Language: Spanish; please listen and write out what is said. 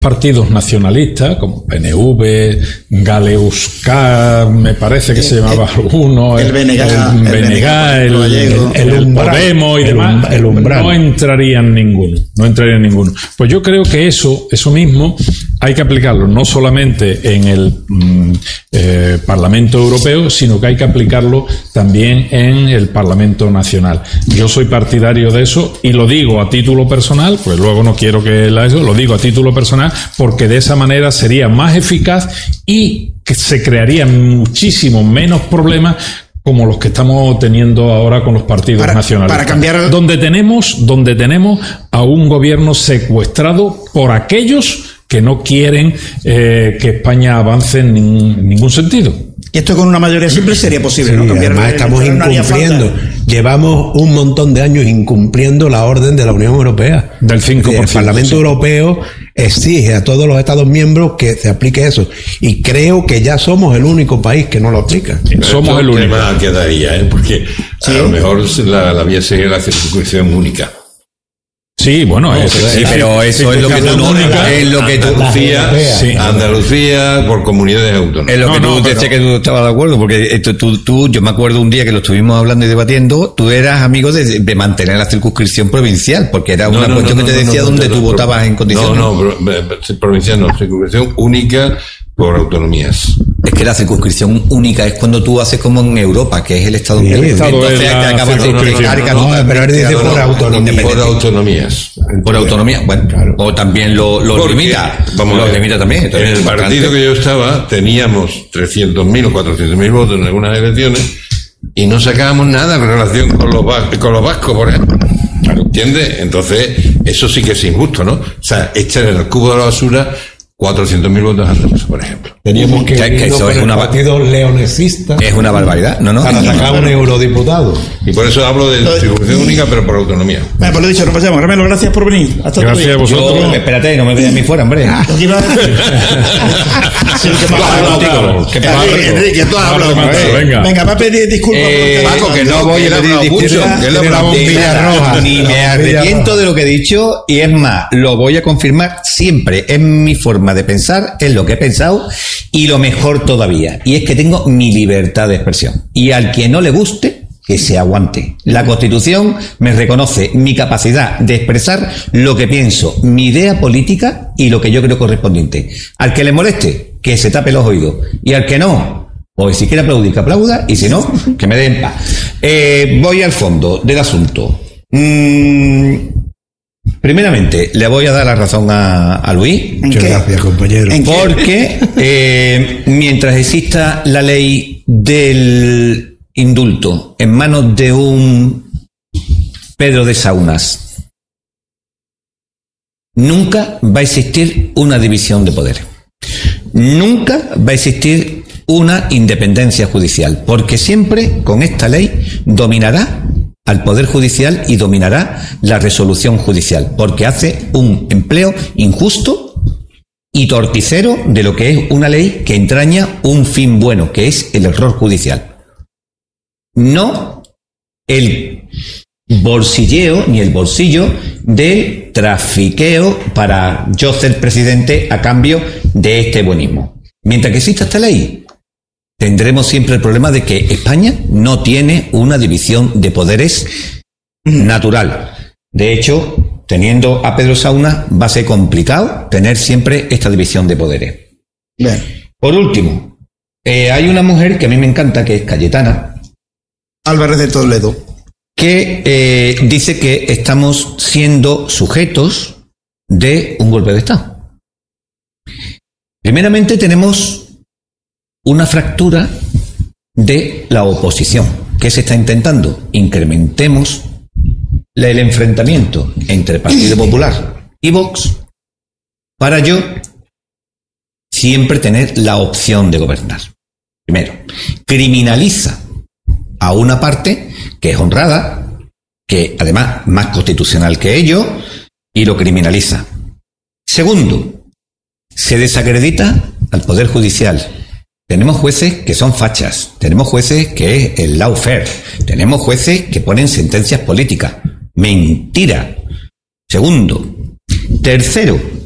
partidos nacionalistas como PNV, Galeusca, me parece que se llamaba uno, el BNG, el Podemos y demás, no entrarían ninguno. Pues yo creo que eso mismo hay que aplicarlo no solamente en el Parlamento Europeo, sino que hay que aplicarlo también en el Parlamento Nacional. Yo soy partidario de eso y lo digo a título personal, pues luego no quiero que lo digo a título personal, porque de esa manera sería más eficaz y que se crearían muchísimos menos problemas como los que estamos teniendo ahora con los partidos nacionalistas. Para cambiar donde tenemos a un gobierno secuestrado por aquellos que no quieren que España avance en ningún sentido. Y esto con una mayoría simple sería posible, sí, ¿no? Cambiar además estamos incumpliendo. Llevamos un montón de años incumpliendo la orden de la Unión Europea. Del 5%. El Parlamento Europeo exige a todos los Estados miembros que se aplique eso. Y creo que ya somos el único país que no lo aplica. Somos el único. ¿Qué más quedaría? Porque a lo mejor la vía sería la circunscripción única. Sí, bueno, pero eso es lo que Andalucía por comunidades autónomas. Es lo que tú decías que tú estabas de acuerdo, porque tú, yo me acuerdo un día que lo estuvimos hablando y debatiendo, tú eras amigo de mantener la circunscripción provincial, porque era una cuestión que te decía donde tú votabas en condiciones. Provincial no, circunscripción única por autonomías. Es que la circunscripción única es cuando tú haces como en Europa, que es el Estado miembro. Entonces te acabas de pero él dice por autonomía. Por autonomías. Por autonomía, bueno, claro. O también lo limita. Lo limita también. En el partido que yo estaba teníamos 300.000 o 400.000 votos en algunas elecciones y no sacábamos nada en relación con los vascos, por ejemplo. ¿Entiendes? Entonces, eso sí que es injusto, ¿no? O sea, echar en el cubo de la basura 400.000 votos andaluces, por ejemplo. Teníamos que eso es una partido leonesista. Es una barbaridad, ¿no? Para sacar un eurodiputado. Y por eso hablo de distribución única, pero por autonomía. Bueno, pues lo dicho, nos pasamos. Carmelo, gracias por venir. Hasta gracias a vosotros. Espérate, no me veas a mí fuera, hombre. Enrique, tú has hablado. Venga, va a pedir disculpas. Paco, que no voy a pedir disculpas. Ni me arrepiento de lo que he dicho, y es más, lo voy a confirmar siempre. Es mi forma de pensar, es lo que he pensado, y lo mejor todavía, y es que tengo mi libertad de expresión, y al que no le guste, que se aguante. La Constitución me reconoce mi capacidad de expresar lo que pienso, mi idea política y lo que yo creo correspondiente. Al que le moleste, que se tape los oídos, y al que no, pues si quiere aplaudir, que aplauda, y si no, que me dé en paz. Voy al fondo del asunto. Primeramente, le voy a dar la razón a Luis. Muchas gracias, compañero. Porque mientras exista la ley del indulto en manos de un Pedro de Saunas, nunca va a existir una división de poderes. Nunca va a existir una independencia judicial, porque siempre con esta ley dominará al Poder Judicial y dominará la resolución judicial, porque hace un empleo injusto y torticero de lo que es una ley que entraña un fin bueno, que es el error judicial. No el bolsilleo ni el bolsillo del trafiqueo para yo ser presidente a cambio de este buenismo. Mientras que exista esta ley, tendremos siempre el problema de que España no tiene una división de poderes natural. De hecho, teniendo a Pedro Saunas, va a ser complicado tener siempre esta división de poderes. Bien. Por último, hay una mujer que a mí me encanta, que es Cayetana Álvarez de Toledo, que dice que estamos siendo sujetos de un golpe de Estado. Primeramente tenemos una fractura de la oposición. ¿Qué se está intentando? Incrementemos el enfrentamiento entre Partido Popular y Vox para yo siempre tener la opción de gobernar. Primero, criminaliza a una parte que es honrada, que además más constitucional que ellos, y lo criminaliza. Segundo, se desacredita al Poder Judicial. Tenemos jueces que son fachas, tenemos jueces que es el lawfare, tenemos jueces que ponen sentencias políticas. Mentira. Segundo. Tercero,